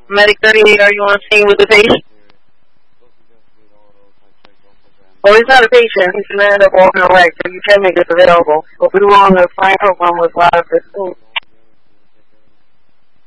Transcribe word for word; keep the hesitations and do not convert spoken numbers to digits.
Medic thirty-eight, are you on scene with the patient? Oh, he's not a patient. He's going to end up walking away, so you can make this available. But we were on the flying program with live this soon.